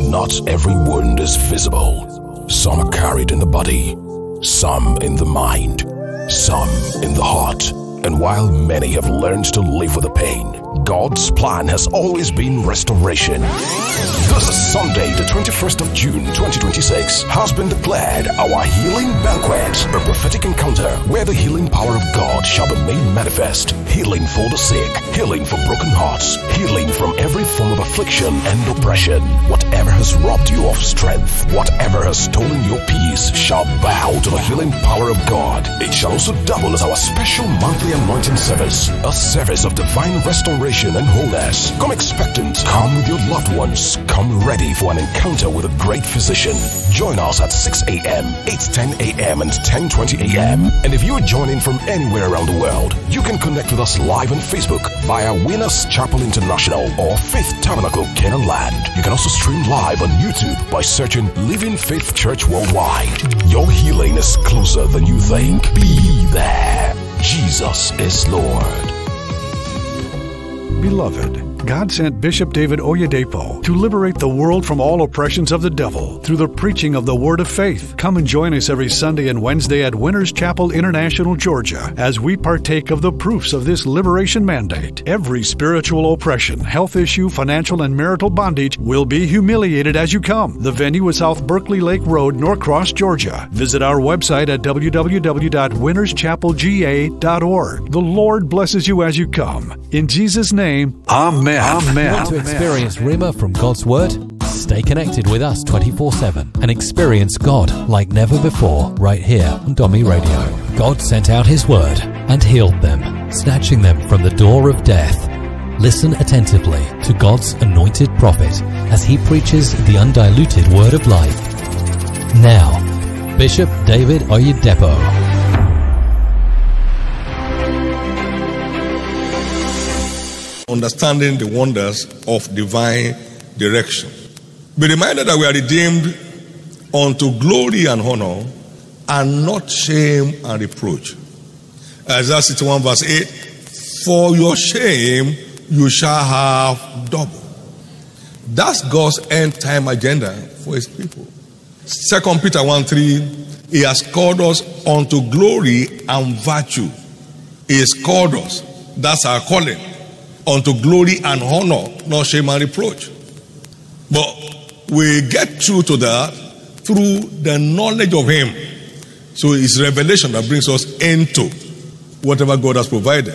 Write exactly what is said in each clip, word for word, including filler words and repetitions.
Not every wound is visible. Some are carried in the body, some in the mind, some in the heart. And while many have learned to live with the pain, God's plan has always been restoration. This is Sunday, the twenty-first of June, twenty twenty-six, has been declared our healing banquet, a prophetic encounter where the healing power of God shall be made manifest. Healing for the sick, healing for broken hearts, healing from every form of affliction and oppression. Whatever has robbed you of strength, whatever has stolen your peace, shall bow to the healing power of God. It shall also double as our special monthly anointing service, a service of divine restoration and wholeness. Come expectant, come with your loved ones, come ready for an encounter with a great physician. Join us at six a.m., eight ten a.m. and ten twenty a.m. And if you are joining from anywhere around the world, you can connect with us live on Facebook via Winners Chapel International or Faith Tabernacle Canaan Land. You can also stream live on YouTube by searching Living Faith Church Worldwide. Your healing is closer than you think. Be there. Jesus is Lord. Beloved, God sent Bishop David Oyedepo to liberate the world from all oppressions of the devil through the preaching of the Word of Faith. Come and join us every Sunday and Wednesday at Winners Chapel International, Georgia, as we partake of the proofs of this liberation mandate. Every spiritual oppression, health issue, financial and marital bondage will be humiliated as you come. The venue is South Berkeley Lake Road, Norcross, Georgia. Visit our website at w w w dot winners chapel g a dot org. The Lord blesses you as you come. In Jesus' name, Amen. Amen. Want to experience Rhema from God's Word? Stay connected with us twenty-four seven and experience God like never before right here on Domi Radio. God sent out His Word and healed them, snatching them from the door of death. Listen attentively to God's anointed prophet as he preaches the undiluted Word of life. Now, Bishop David Oyedepo. Understanding the wonders of divine direction. Be reminded that we are redeemed unto glory and honor, and not shame and reproach. Isaiah sixty-one verse eight, for your shame you shall have double. That's God's end time agenda for His people. Second Peter one three, He has called us unto glory and virtue. He has called us. That's our calling. Unto glory and honor, not shame and reproach. But we get through to that through the knowledge of Him. So it's revelation that brings us into whatever God has provided.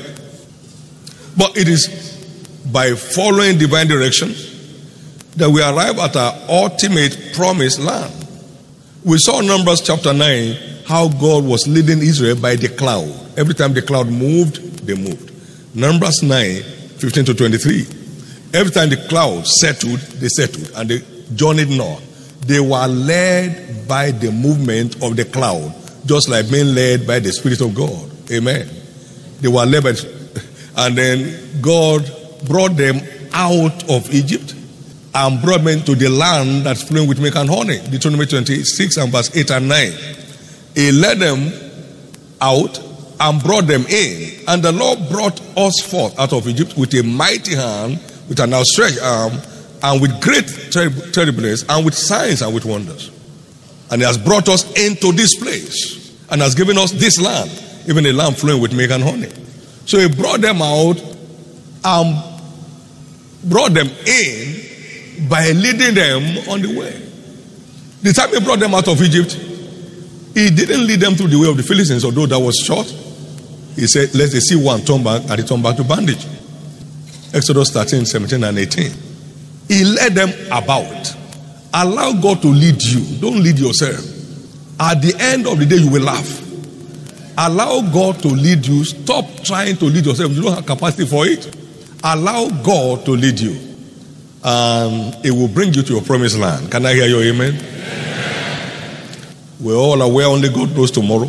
But it is by following divine direction that we arrive at our ultimate promised land. We saw in Numbers chapter nine how God was leading Israel by the cloud. Every time the cloud moved, they moved. Numbers nine, fifteen to twenty-three. Every time the cloud settled, they settled and they journeyed north. They were led by the movement of the cloud, just like being led by the Spirit of God. Amen. They were led by, and then God brought them out of Egypt and brought them to the land that's flowing with milk and honey. Deuteronomy twenty-six and verse eight and nine. He led them out and brought them in. And the Lord brought us forth out of Egypt with a mighty hand, with an outstretched arm, and with great ter- terribleness, and with signs and with wonders. And He has brought us into this place, and has given us this land, even a land flowing with milk and honey. So He brought them out and brought them in by leading them on the way. The time He brought them out of Egypt, He didn't lead them through the way of the Philistines, although that was short. He said, let the sea one turn back, and he turned back to bondage. Exodus thirteen, seventeen and eighteen. He led them about. Allow God to lead you. Don't lead yourself. At the end of the day, you will laugh. Allow God to lead you. Stop trying to lead yourself. You don't have capacity for it. Allow God to lead you. And it will bring you to your promised land. Can I hear your amen? Amen. We're all aware only God knows tomorrow.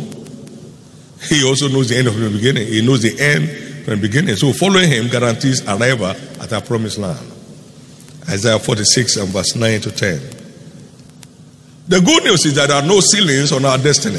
He also knows the end from the beginning. He knows the end from the beginning. So following Him guarantees arrival at our promised land. Isaiah forty-six and verse nine to ten. The good news is that there are no ceilings on our destiny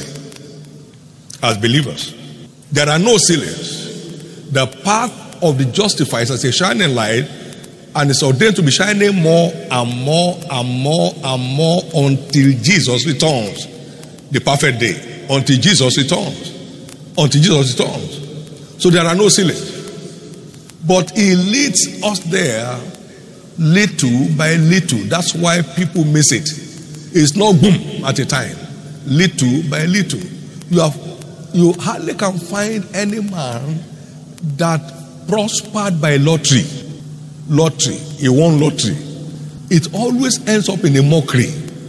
as believers. There are no ceilings. The path of the justified is as a shining light And it's ordained to be shining more and more and more and more until Jesus returns. The perfect day. Until Jesus returns. Until Jesus returns. So there are no ceilings. But he leads us there little by little. That's why people miss it. It's not boom at a time. Little by little. You have, you hardly can find any man that prospered by lottery. Lottery. He won lottery. It always ends up in a mockery.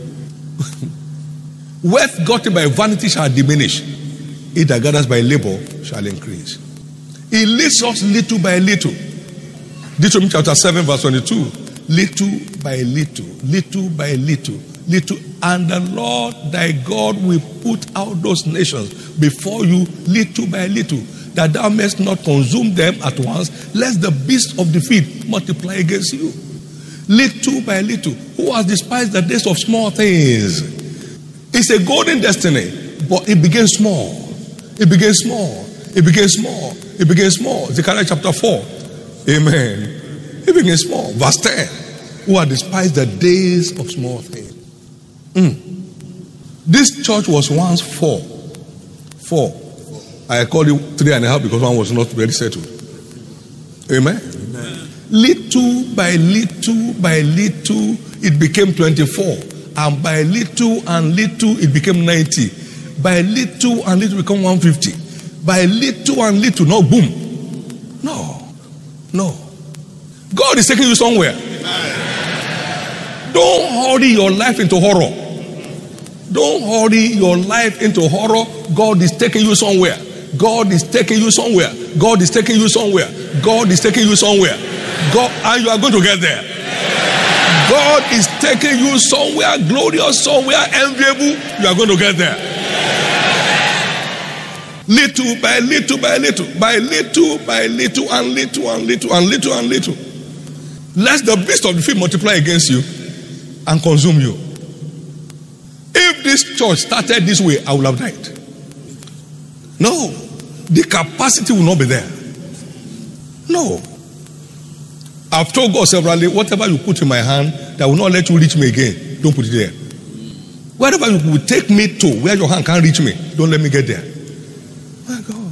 Wealth gotten by vanity shall diminish. He that gathers by labor shall increase. He leads us little by little. Deuteronomy chapter seven verse twenty-two. Little by little, little by little, little. And the Lord thy God will put out those nations before you little by little, that thou mayest not consume them at once, lest the beasts of the field multiply against you. Little by little. Who has despised the days of small things? It's a golden destiny, but it begins small. It begins small. It begins small. It begins small. Zechariah chapter four. Amen. It begins small. Verse ten. Who have despised the days of small things. Mm. This church was once four. Four. I call you three and a half because one was not very settled. Amen. Amen. Little by little by little, it became twenty-four. And by little and little, it became ninety. By little and little, it became one hundred fifty. By little and little, no boom. No. No. God is taking you somewhere. Amen. Don't hurry your life into horror. Don't hurry your life into horror. God is taking you somewhere. God is taking you somewhere. God is taking you somewhere. God is taking you somewhere. God, and you are going to get there. God is taking you somewhere glorious, somewhere enviable. You are going to get there. Little by little by little, by little by little and little and little and little and little. Lest the beast of the field multiply against you and consume you. If this church started this way, I would have died. No. The capacity will not be there. No. I've told God severally, whatever you put in my hand that will not let you reach me again, don't put it there. Wherever you will take me to, where your hand can't reach me, don't let me get there. My God.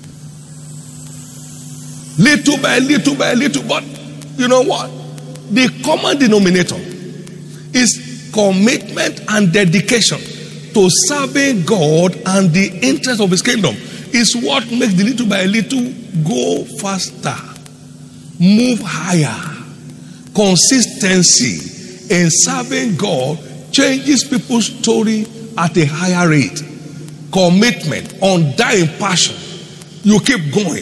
Little by little by little, but you know what? The common denominator is commitment and dedication to serving God and the interest of his kingdom. Is what makes the little by little go faster, move higher. Consistency in serving God changes people's story at a higher rate. Commitment, undying passion. You keep going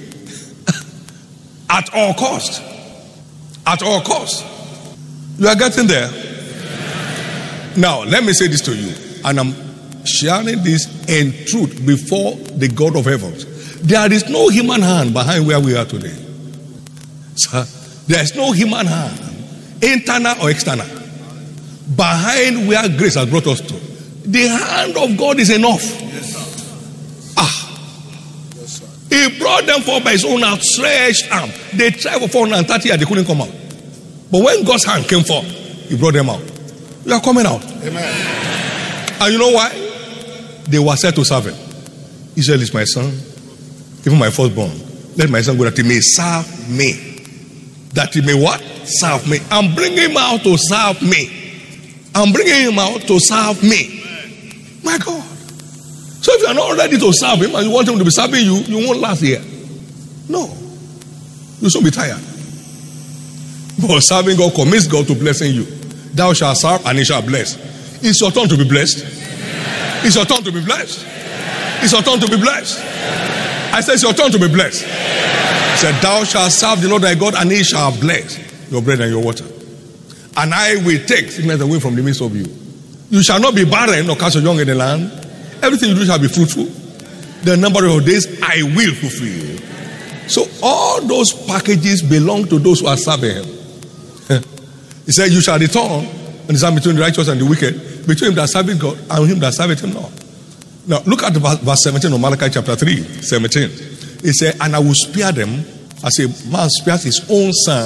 at all cost. At all cost. You are getting there. Now, let me say this to you, and I'm sharing this in truth before the God of heavens. There is no human hand behind where we are today. Sir, there is no human hand, internal or external, behind where grace has brought us to. The hand of God is enough. Yes, sir. Ah. Yes, sir. He brought them forth by his own outstretched arm. They tried for four hundred thirty years, they couldn't come out. But when God's hand came forth, he brought them out. You are coming out. Amen. And you know why? They were set to serve him. Israel is my son, even my firstborn. Let my son go that he may serve me. That he may what? Serve me. I'm bringing him out to serve me. I'm bringing him out to serve me. My God. So if you are not ready to serve him and you want him to be serving you, you won't last here. No. You'll soon be tired. But serving God commits God to blessing you. Thou shalt serve and he shall bless. It's your turn to be blessed. It's your turn to be blessed. It's your turn to be blessed. I said it's your turn to be blessed. I said, thou shalt serve the Lord thy God and he shall bless your bread and your water. And I will take sickness away from the midst of you. You shall not be barren nor cast your young in the land. Everything you do shall be fruitful. The number of days I will fulfill. So all those packages belong to those who are serving him. He said, you shall return and decide between the righteous and the wicked, between him that serveth God and him that serveth him not. Now look at the verse, verse seventeen of Malachi chapter three, seventeen. He said, and I will spare them as a man spares his own son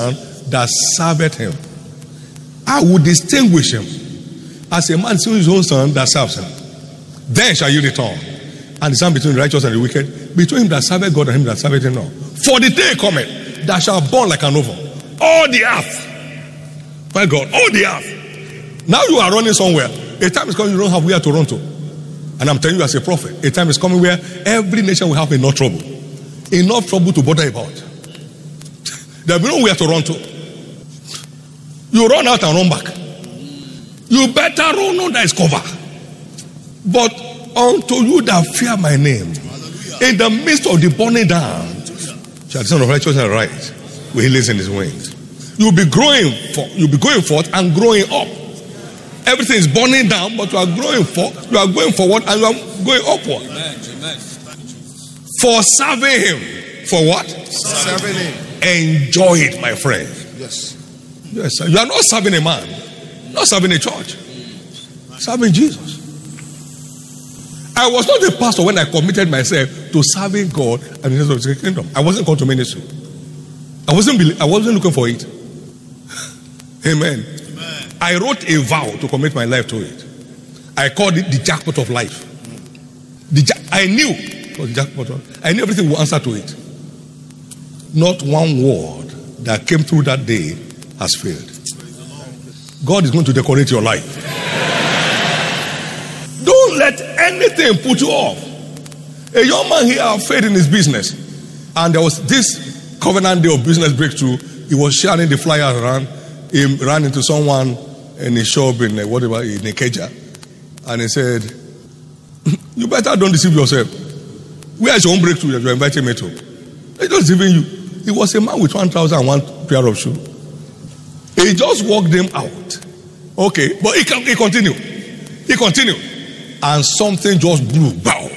that serveth him. I will distinguish him as a man seeing his own son that serves him. Then shall you return and discern between the righteous and the wicked, between him that serveth God and him that serveth him not. For the day cometh that shall burn like an oven all the earth. My God, all the earth. Now you are running somewhere. A time is coming you don't have where to run to. And I'm telling you as a prophet, a time is coming where every nation will have enough trouble. Enough trouble to bother about. There will be nowhere to run to. You run out and run back. You better run under his cover. But unto you that fear my name, in the midst of the burning down, shall the Son of Righteousness arise with healings in his wings. You'll be growing for, you'll be going forth and growing up. Everything is burning down, but you are growing for, you are going forward and you are going upward. Amen. Amen. For serving him. For what? Serving him. Enjoy it, my friend. Yes. Yes, sir. You are not serving a man, not serving a church, serving Jesus. I was not a pastor when I committed myself to serving God and the of his kingdom. I wasn't called to ministry. I wasn't. I wasn't looking for it. Amen. Amen. I wrote a vow to commit my life to it. I called it the jackpot of life. The ja- I knew it was the jackpot of, I knew everything would answer to it. Not one word that came through that day has failed. God is going to decorate your life. Don't let anything put you off. A young man here had faith in his business, and there was this covenant day of business breakthrough. He was sharing the flyer around. He ran into someone in a shop in a, whatever in Ikeja, and he said, "You better don't deceive yourself. Where is your own breakthrough that you're inviting me to? They're not deceiving you." He was a man with one thousand and one pair of shoes. He just walked them out. Okay, but he, can, he continued. He continued. And something just blew. Bow.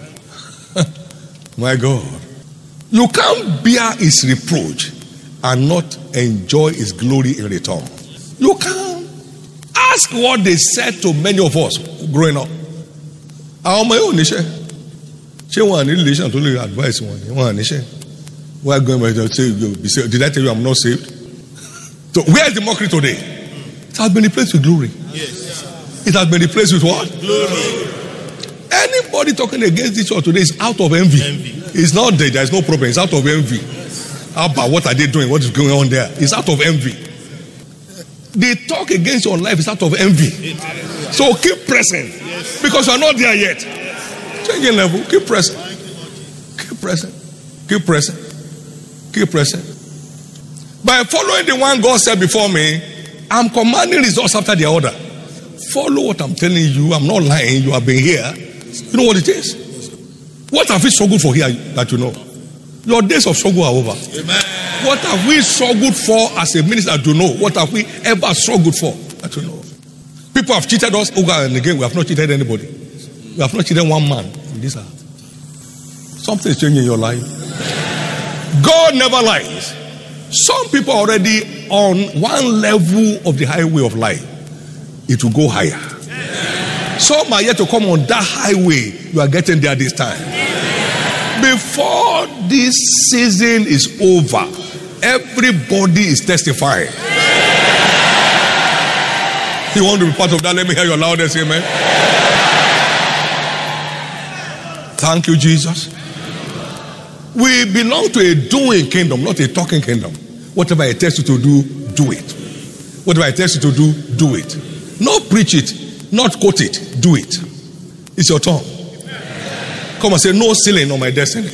My God. You can't bear his reproach and not enjoy his glory in return. You can't. Ask what they said to many of us growing up. Our my own nation. She want a relation to only advise one. One nation. Why going to say, did I tell you I'm not saved? So where is the mockery today? It has been replaced with glory. Yes. It has been replaced with what? Glory. Anybody talking against this church today is out of envy. envy. It's not there. There's no problem. It's out of envy. How about what are they doing? What is going on there? It's out of envy. They talk against your life. It's out of envy. So keep pressing. Because you're not there yet. Change your level. Keep pressing. Keep pressing. Keep pressing. Keep pressing. By following the one God said before me, I'm commanding results after the order. Follow what I'm telling you. I'm not lying. You have been here. You know what it is? What have we struggled for here that you know? Your days of struggle are over. Amen. What have we struggled for as a minister that you know? What have we ever struggled for that you know? People have cheated us over and again. We have not cheated anybody. We have not cheated one man in this earth. Something is changing in your life. God never lies. Some people are already on one level of the highway of life. It will go higher. Some are yet to come on that highway. You are getting there this time. Before this season is over, everybody is testifying. You want to be part of that? Let me hear your loudest amen. Thank you, Jesus. We belong to a doing kingdom, not a talking kingdom. Whatever I tell you to do, do it. Whatever I tell you to do, do it. Not preach it, not quote it, do it. It's your turn. Come and say, no ceiling on my destiny.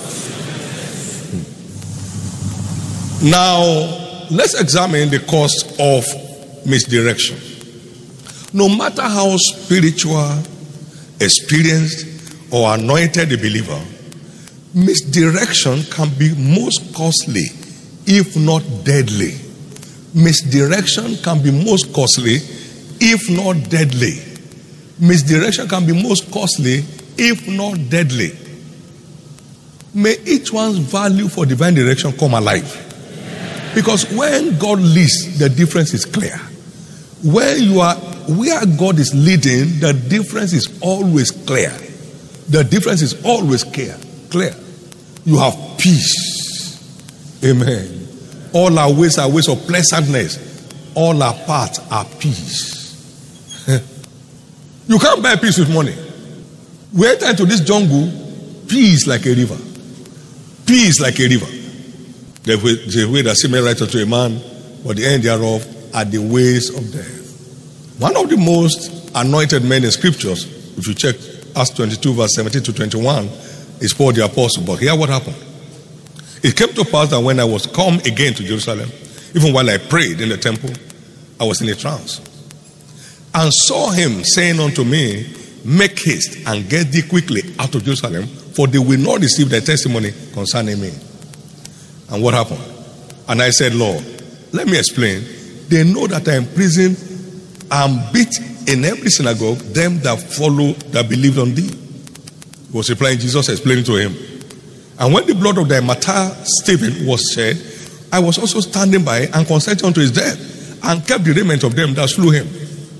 Now, let's examine the cause of misdirection. No matter how spiritual, experienced, or anointed the believer, misdirection can be most costly, if not deadly. Misdirection can be most costly, if not deadly. Misdirection can be most costly, if not deadly. May each one's value for divine direction come alive. Because when God leads, the difference is clear. Where you are, where God is leading, the difference is always clear. The difference is always clear. Clear. You have peace. Amen. All our ways are ways of pleasantness. All our paths are peace. You can't buy peace with money. We enter into this jungle, peace like a river. Peace like a river. The way, the way that seemeth right unto a man, but the end thereof are the ways of death. One of the most anointed men in scriptures, if you check Acts twenty-two, verse seventeen to twenty-one, is Paul the Apostle. But here what happened? It came to pass that when I was come again to Jerusalem, even while I prayed in the temple, I was in a trance, and saw him saying unto me, make haste and get thee quickly out of Jerusalem, for they will not receive thy testimony concerning me. And what happened? And I said, Lord, let me explain. They know that I am in prison and beat in every synagogue them that follow, that believed on thee. He was replying, Jesus explaining to him. And when the blood of thy martyr Stephen was shed, I was also standing by and consented unto his death, and kept the raiment of them that slew him.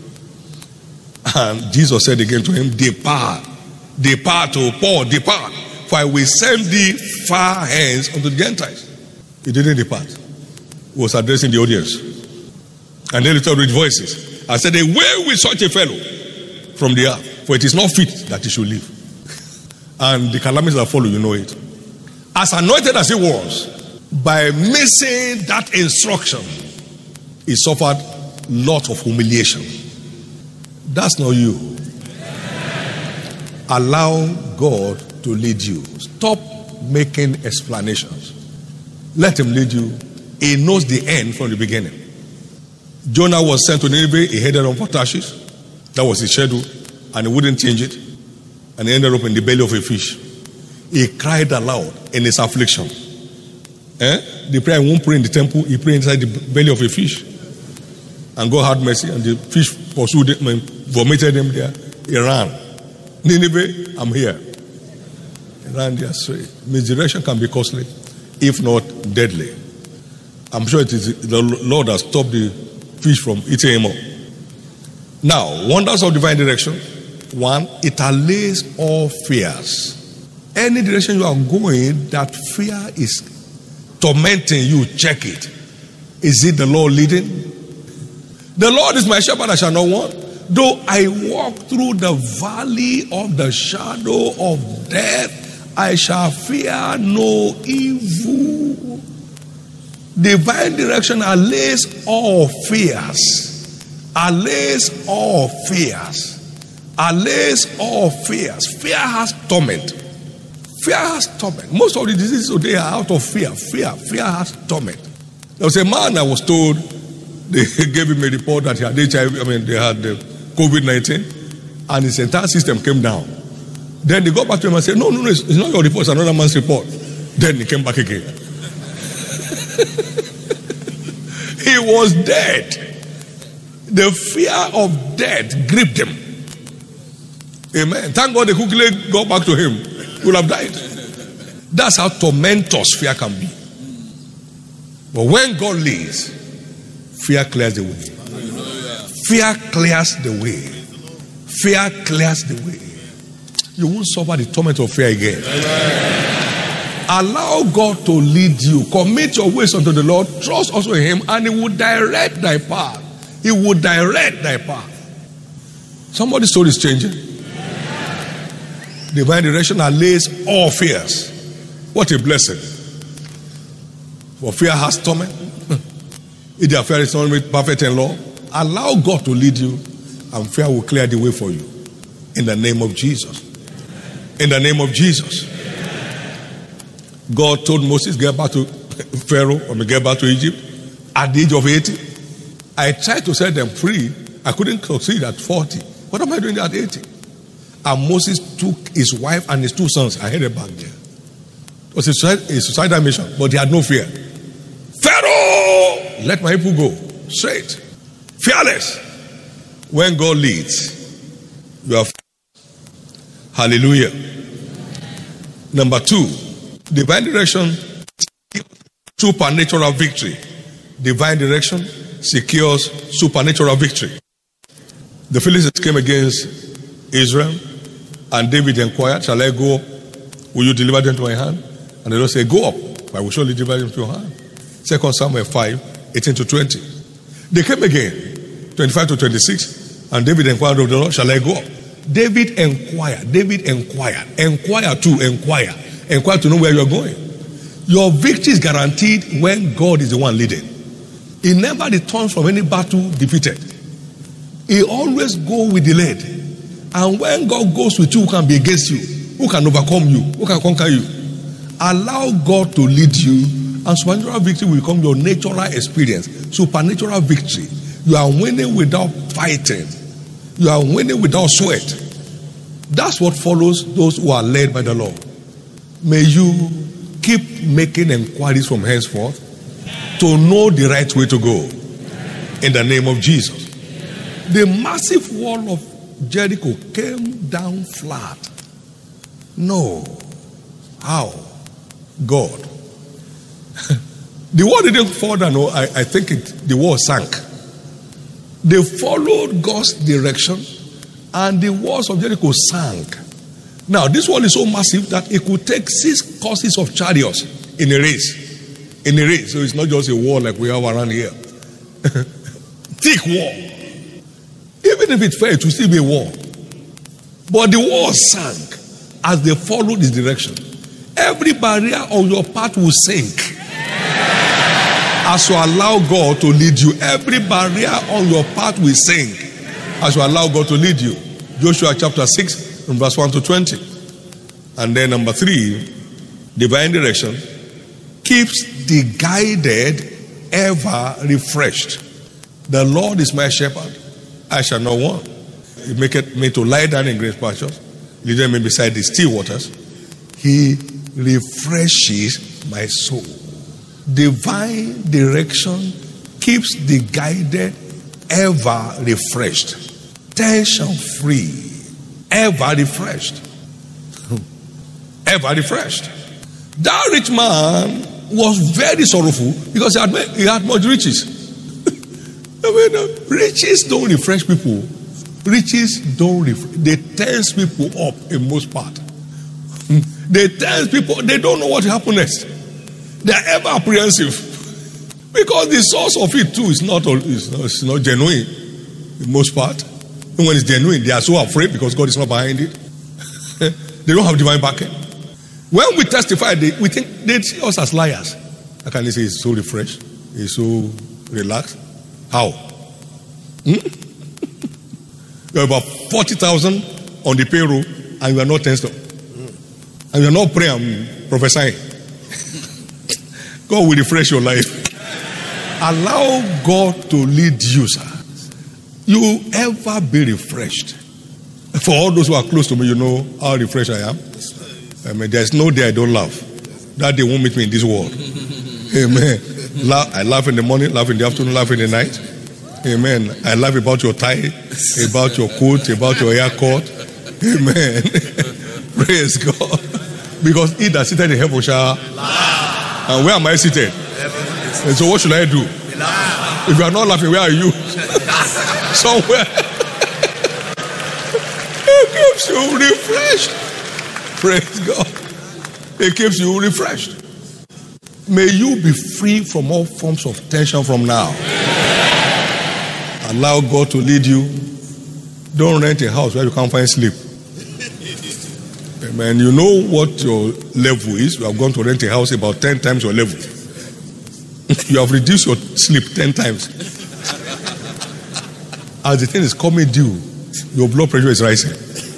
And Jesus said again to him, depart, depart, O Paul, depart, for I will send thee far hence unto the Gentiles. He didn't depart. He was addressing the audience. And then he told with voices, I said, away with such a fellow from the earth, for it is not fit that he should live. And the calamities that follow, you know it. As anointed as he was, by missing that instruction, he suffered lot of humiliation. That's not you. Allow God to lead you. Stop making explanations. Let him lead you. He knows the end from the beginning. Jonah was sent to Nineveh. He headed on for Tarshish. That was his schedule, and he wouldn't change it. And he ended up in the belly of a fish. He cried aloud in his affliction. Eh? The prayer won't pray in the temple. He prayed inside the belly of a fish. And God had mercy, and the fish pursued him, vomited him there. He ran. Nineveh, I'm here. He ran there straight. Misdirection can be costly, if not deadly. I'm sure it is the Lord has stopped the fish from eating him up. Now, wonders of divine direction. One, it allays all fears. Any direction you are going, that fear is tormenting you, check it. Is it the Lord leading? The Lord is my shepherd, I shall not want. Though I walk through the valley of the shadow of death, I shall fear no evil. Divine direction allays all fears. Allays all fears. Allays all fears. Fear has torment. Fear has torment. Most of the diseases today are out of fear. Fear. Fear has torment. There was a man I was told, they gave him a report that he had H I V, I mean, they had the COVID nineteen, and his entire system came down. Then they got back to him and said, no, no, no, it's not your report, it's another man's report. Then he came back again. He was dead. The fear of death gripped him. Amen. Thank God they quickly got back to him. He would have died. That's how tormentous fear can be. But when God leads, fear clears the way. Fear clears the way. Fear clears the way. You won't suffer the torment of fear again. Allow God to lead you. Commit your ways unto the Lord. Trust also in him, and he will direct thy path. He will direct thy path. Somebody's story is changing. Divine direction allays all fears. What a blessing. For fear has torment. If the affair is not made perfect in law, allow God to lead you, and fear will clear the way for you. In the name of Jesus. In the name of Jesus. God told Moses, get back to Pharaoh, or get back to Egypt at the age of eighty. I tried to set them free. I couldn't succeed at forty. What am I doing at eighty? And Moses took his wife and his two sons and headed back there. It was a suicidal mission, but he had no fear. Pharaoh, let my people go. Straight. Fearless. When God leads, you are. Hallelujah. Number two, divine direction, supernatural victory. Divine direction secures supernatural victory. The Philistines came against Israel, and David inquired, shall I go up? Will you deliver them to my hand? And the Lord said, go up, I will surely deliver them to your hand. Second Samuel five, eighteen to twenty. They came again, twenty-five to twenty-six, and David inquired of the Lord, shall I go up? David inquired, David inquired, inquire to inquire, inquire to know where you're going. Your victory is guaranteed when God is the one leading. He never returns from any battle defeated. He always goes with the lead. And when God goes with you, who can be against you? Who can overcome you? Who can conquer you? Allow God to lead you, and supernatural victory will become your natural experience. Supernatural victory. You are winning without fighting. You are winning without sweat. That's what follows those who are led by the Lord. May you keep making inquiries from henceforth to know the right way to go. In the name of Jesus. The massive wall of Jericho came down flat. No. How? God. The wall didn't fall down. No, I, I think it, the wall sank. They followed God's direction, and the walls of Jericho sank. Now, this wall is so massive that it could take six courses of chariots in a race. In a race. So it's not just a wall like we have around here. Thick wall. Even if it fell, it would still be a wall. But the wall sank as they followed his direction. Every barrier on your path will sink as you allow God to lead you. Every barrier on your path will sink as you allow God to lead you. Joshua chapter six, from verse one to twenty. And then number three, divine direction keeps the guided ever refreshed. The Lord is my shepherd, I shall not want. He maketh me to lie down in green pastures, leadeth me beside the still waters. He refreshes my soul. Divine direction keeps the guided ever refreshed, tension free, ever refreshed, ever refreshed. That rich man was very sorrowful because he had, he had much riches. I mean, uh, riches don't refresh people. Riches don't refresh. They tense people up in most part. They tense people. They don't know what will happen next. They are ever apprehensive because the source of it too is not, is not, is not genuine in most part. And when it's genuine, they are so afraid because God is not behind it. They don't have divine backing. When we testify, they, we think they see us as liars. How can they say he's so refreshed? He's so relaxed? How? Hmm? You have about forty thousand on the payroll and you are not tensed up. And you are not praying and prophesying. God will refresh your life. Allow God to lead you, sir. You will ever be refreshed. For all those who are close to me, you know how refreshed I am. I mean, there's no day I don't laugh. That day won't meet me in this world. Amen. I laugh in the morning, laugh in the afternoon, laugh in the night. Amen. I laugh about your tie, about your coat, about your haircut. Amen. Praise God. Because he that sitteth in heaven shall laugh. And where am I seated? And so what should I do? If you are not laughing, where are you? Somewhere. It keeps you refreshed. Praise God. It keeps you refreshed. May you be free from all forms of tension from now. Allow God to lead you. Don't rent a house where you can't find sleep. Amen. You know what your level is. You have gone to rent a house about ten times your level. You have reduced your sleep ten times. As the thing is coming due, your blood pressure is rising.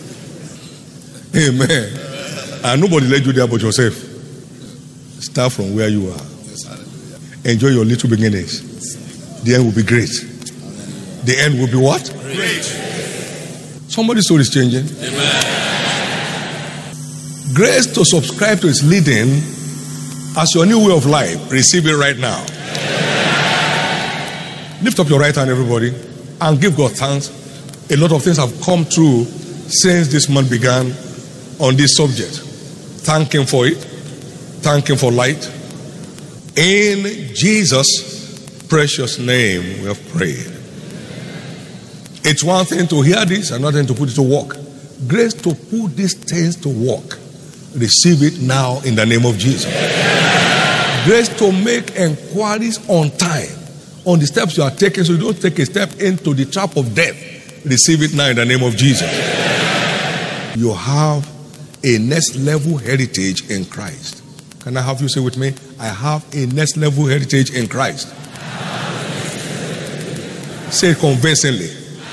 Amen. And nobody led you there but yourself. Start from where you are. Enjoy your little beginnings. The end will be great. The end will be what? Great. Somebody's soul is changing. Amen. Grace to subscribe to his leading as your new way of life. Receive it right now. Amen. Lift up your right hand, everybody, and give God thanks. A lot of things have come true since this month began on this subject. Thank him for it. Thank him for light. In Jesus' precious name we have prayed. It's one thing to hear this, another thing to put it to work. Grace to put these things to work. Receive it now in the name of Jesus. Grace to make inquiries on time, on the steps you are taking, so you don't take a step into the trap of death. Receive it now in the name of Jesus. You have a next level heritage in Christ. Can I have you say with me? I have a next level heritage in Christ. Say it convincingly.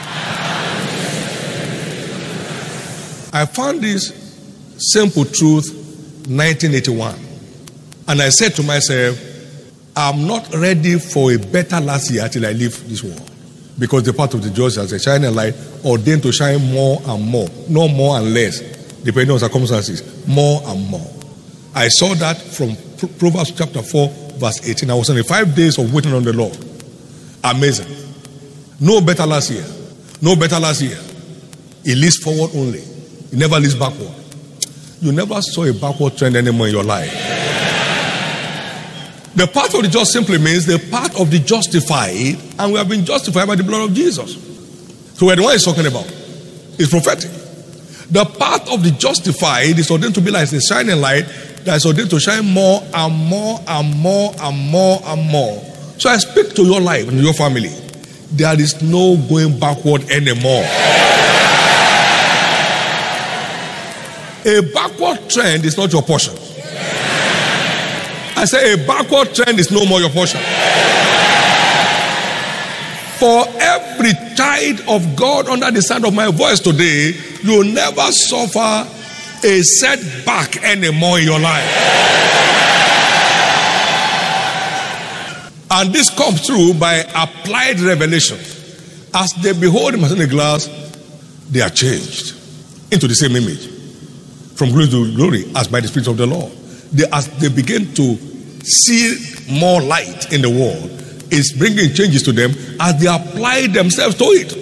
I found this simple truth nineteen eighty-one. And I said to myself, I'm not ready for a better last year till I leave this world. Because the path of the just as a shining light ordained to shine more and more. No more and less, depending on circumstances. More and more. I saw that from Proverbs chapter four, verse eighteen. I was in the five days of waiting on the Lord. Amazing. No better last year. No better last year. It leads forward only. It never leads backward. You never saw a backward trend anymore in your life. The path of the just simply means the path of the justified, and we have been justified by the blood of Jesus. So we're the one he's talking about. It's prophetic. The path of the justified is ordained to be like a shining light that is ordained to shine more and more and more and more and more. So I speak to your life and your family. There is no going backward anymore. A backward trend is not your portion. I say a backward trend is no more your portion. For every child of God under the sound of my voice today, you will never suffer a setback anymore in your life. And this comes through by applied revelation. As they behold him as in a glass, they are changed into the same image, from glory to glory, as by the Spirit of the Lord. They, as they begin to see more light in the world, it's bringing changes to them as they apply themselves to it.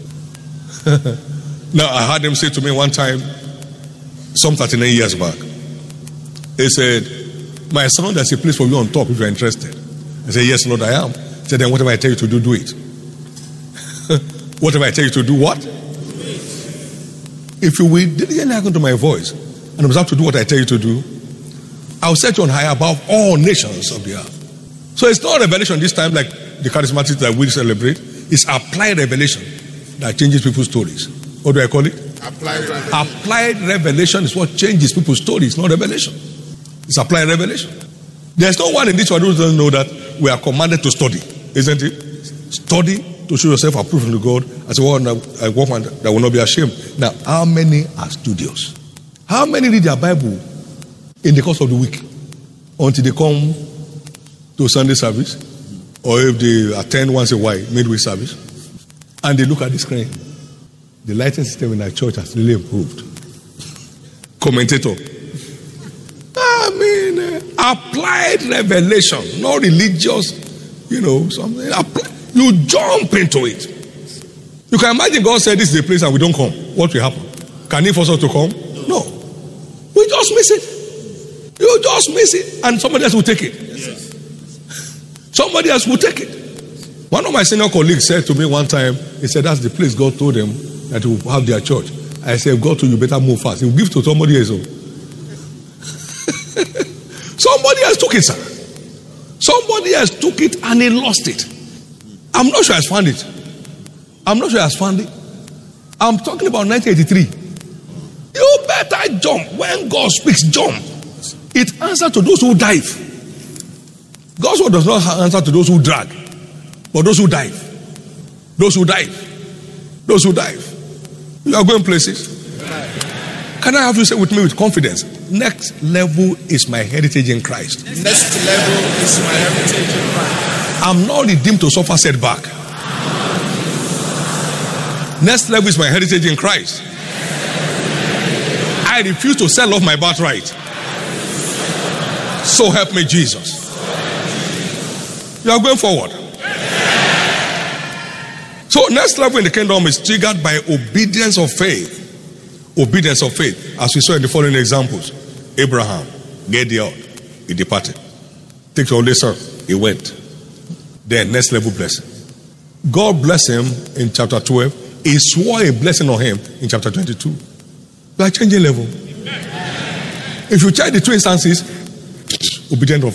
Now, I heard them say to me one time, some thirty-nine years back, he said, my son, there's a place for you on top if you're interested. I said, yes, Lord, I am. He said, then whatever I tell you to do, do it. Whatever I tell you to do, what? If you will diligently hearken to my voice and observe to do what I tell you to do, I will set you on high above all nations of the earth. So it's not revelation this time like the charismatics that we celebrate. It's applied revelation that changes people's stories. What do I call it? Applied revelation. Applied revelation is what changes people's stories, not revelation. It's applied revelation. There's no one in this world who doesn't know that we are commanded to study, isn't it? Study to show yourself approved to God as a workman that will not be ashamed. Now, how many are studious? How many read their Bible in the course of the week until they come to Sunday service, or if they attend once a while midweek service, and they look at the screen? The lighting system in our church has really improved. Commentator. I mean, uh, applied revelation, not religious, you know, something. Apply, you jump into it. You can imagine God said this is the place and we don't come. What will happen? Can he force us to come? No. We just miss it. You just miss it, and somebody else will take it. Yes. Somebody else will take it. One of my senior colleagues said to me one time, he said, that's the place God told them that he will have their church. I said, God told you better move fast. He will give to somebody else. Somebody else took it, sir. Somebody else took it and he lost it. I'm not sure he has found it. I'm not sure he has found it. I'm talking about nineteen eighty-three. You better jump. When God speaks, jump. It answers to those who dive. God's word does not answer to those who drag, but those who dive. Those who dive. Those who dive. You are going places. Can I have you say with me with confidence? Next level is my heritage in Christ. Next level is my heritage in Christ. I'm not redeemed to suffer setback. Next level is my heritage in Christ. I refuse to sell off my birthright. So help me, Jesus. You are going forward. So next level in the kingdom is triggered by obedience of faith. Obedience of faith, as we saw in the following examples. Abraham, Gideon, he departed. Take your only son, he went. Then next level blessing. God blessed him in chapter twelve. He swore a blessing on him in chapter twenty-two. You are changing level. If you check the two instances, obedience of faith.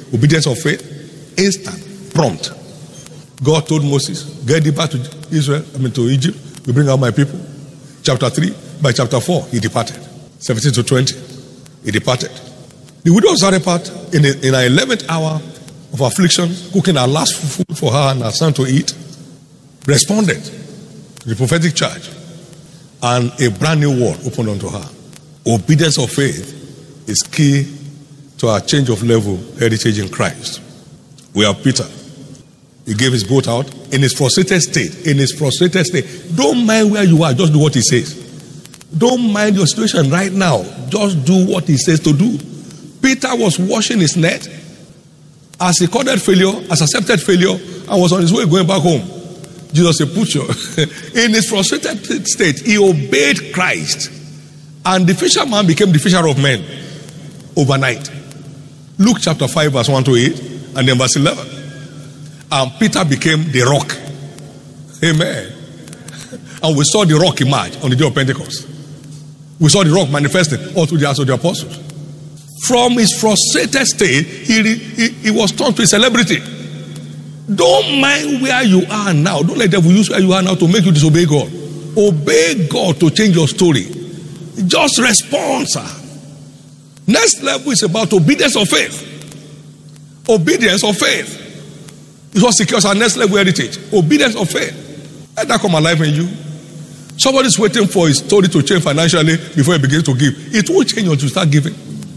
Obedience of faith, instant, prompt. God told Moses, get thee back to Israel, I mean to Egypt, we bring out my people. Chapter three, by chapter four, he departed. seventeen to twenty, he departed. The widow of Zarephath, in, a, in her eleventh hour of affliction, cooking her last food for her and her son to eat, responded to the prophetic charge, and a brand new world opened unto her. Obedience of faith is key to our change of level heritage in Christ. We have Peter. He gave his boat out in his frustrated state. In his frustrated state. Don't mind where you are, just do what he says. Don't mind your situation right now. Just do what he says to do. Peter was washing his net as he recorded failure, as accepted failure, and was on his way going back home. Jesus said, put your in his frustrated state, he obeyed Christ. And the fisherman became the fisher of men overnight. Luke chapter five, verse one to eight, and then verse eleven. And Peter became the rock. Amen. And we saw the rock emerge on the day of Pentecost. We saw the rock manifested all through the acts of the apostles. From his frustrated state, he, he, he was turned to a celebrity. Don't mind where you are now. Don't let the devil use where you are now to make you disobey God. Obey God to change your story. Just respond, sir. Next level is about obedience of faith. Obedience of faith. It's what secures our next level heritage. Obedience of faith. Let that come alive in you. Somebody's waiting for his story to change financially before he begins to give. It won't change until you start giving.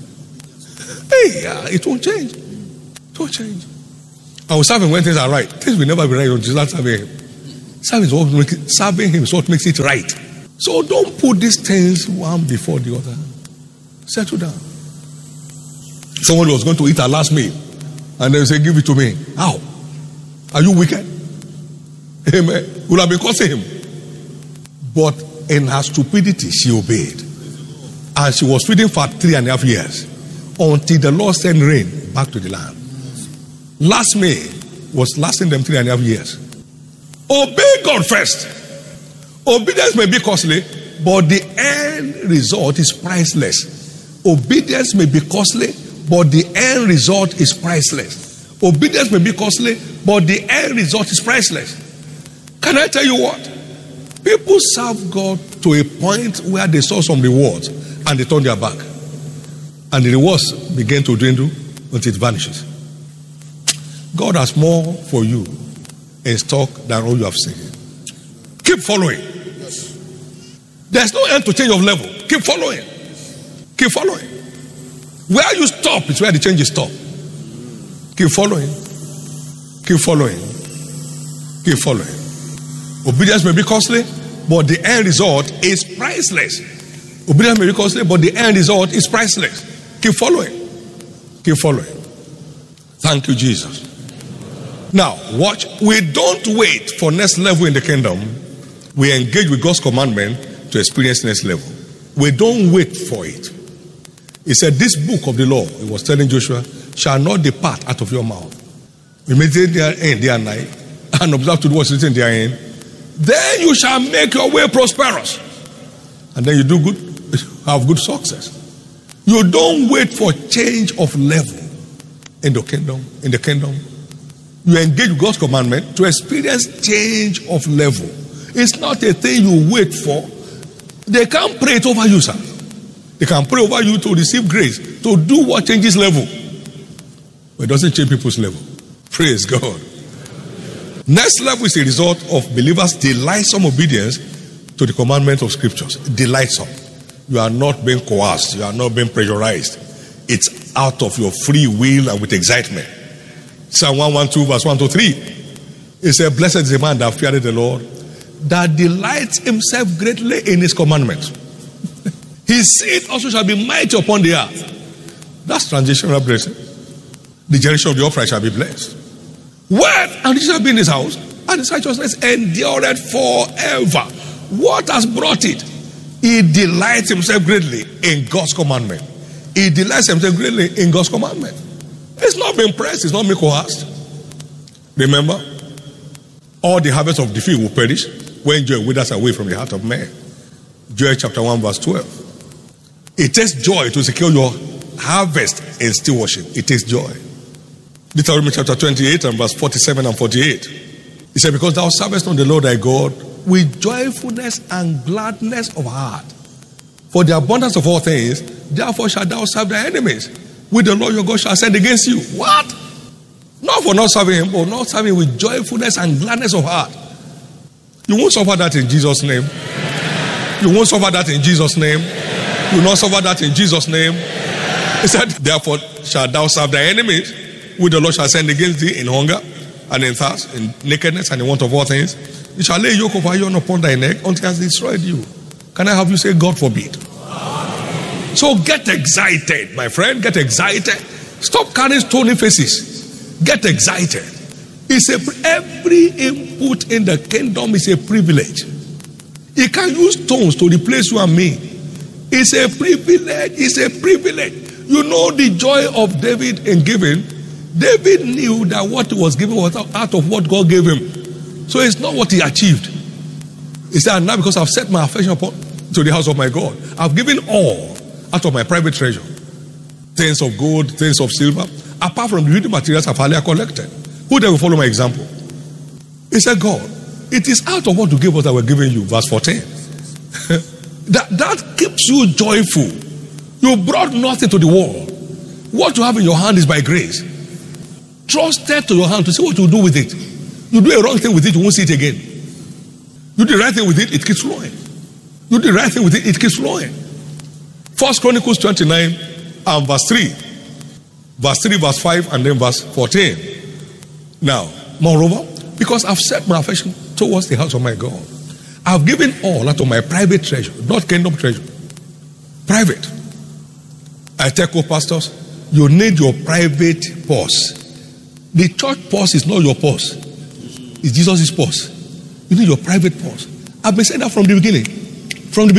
Hey, yeah, it won't change. It won't change. I will serve him when things are right. Things will never be right until you start serving him. Serving, is what makes it, serving him is what makes it right. So don't put these things one before the other. Settle down. Someone was going to eat her last meal and then say, give it to me. How? Are you wicked? Amen. Would have been cursing him. But in her stupidity, she obeyed. And she was feeding for three and a half years until the Lord sent rain back to the land. Last May was lasting them three and a half years. Obey God first. Obedience may be costly, but the end result is priceless. Obedience may be costly, but the end result is priceless. Obedience may be costly, but the end result is priceless. Can I tell you what? People serve God to a point where they saw some rewards and they turned their back. And the rewards begin to dwindle until it vanishes. God has more for you in stock than all you have seen. Keep following. Yes. There's no end to change of level. Keep following. Keep following. Where you stop is where the change is stop. Keep following. Keep following. Keep following. Obedience may be costly, but the end result is priceless. Obedience may be costly, but the end result is priceless. Keep following. Keep following. Thank you, Jesus. Now, watch. We don't wait for next level in the kingdom. We engage with God's commandment to experience next level. We don't wait for it. He said, this book of the law, he was telling Joshua, shall not depart out of your mouth. We meditate therein day and night, and observe to do what's written therein. Then you shall make your way prosperous. And then you do good, have good success. You don't wait for change of level in the kingdom. In the kingdom, you engage with God's commandment to experience change of level. It's not a thing you wait for. They can't pray it over you, sir. They can pray over you to receive grace, to do what changes level. But it doesn't change people's level. Praise God. Next level is a result of believers' delightsome obedience to the commandment of scriptures. Delightsome. You are not being coerced. You are not being pressurized. It's out of your free will and with excitement. Psalm one twelve verse one to three. It said, blessed is the man that feareth the Lord, that delights himself greatly in his commandments. His seed also shall be mighty upon the earth. That's transitional blessing. The generation of the upright shall be blessed. Wealth and riches shall be in his house, and his righteousness endureth forever. What has brought it? He delights himself greatly in God's commandment. He delights himself greatly in God's commandment. It's not being pressed, it's not being coerced. Remember, all the harvest of the field will perish when joy withers away from the heart of man. Joel chapter one verse twelve. It takes joy to secure your harvest in stewardship. It takes joy. Deuteronomy chapter twenty-eight and verse forty-seven and forty-eight. He said, because thou servest not the Lord thy God with joyfulness and gladness of heart. For the abundance of all things, therefore shalt thou serve thy enemies, which the Lord your God shall send against you. What? Not for not serving him, but not serving with joyfulness and gladness of heart. You won't suffer that in Jesus' name. You won't suffer that in Jesus' name. You will not suffer that in Jesus' name. He said, therefore shalt thou serve thy enemies, which the Lord shall send against thee in hunger and in thirst, in nakedness and in want of all things. He shall lay a yoke of iron upon thy neck until he has destroyed you. Can I have you say, God forbid? So get excited, my friend. Get excited. Stop carrying stony faces. Get excited. It's a, every input in the kingdom is a privilege. He can use stones to replace you and me. It's a privilege. It's a privilege. You know the joy of David in giving. David knew that what he was given was out of what God gave him. So it's not what he achieved. He said, now because I've set my affection upon to the house of my God, I've given all out of my private treasure. Things of gold, things of silver, apart from the building materials I've hardly collected. Who then will follow my example? He said, God, it is out of what you gave us that we're giving you. Verse fourteen. that, that keeps you joyful. You brought nothing to the world. What you have in your hand is by grace. Trusted to your hand to see what you do with it. You do a wrong thing with it, you won't see it again. You do the right thing with it, it keeps flowing. You do the right thing with it, it keeps flowing. First Chronicles twenty-nine and verse three. Verse three, verse five, and then verse fourteen. Now, moreover, because I've set my affection towards the house of my God, I've given all out of my private treasure, not kingdom treasure. Private. I tell co-pastors, you need your private purse. The church purse is not your purse. It's Jesus' purse. You need your private purse. I've been saying that from the beginning. From the beginning.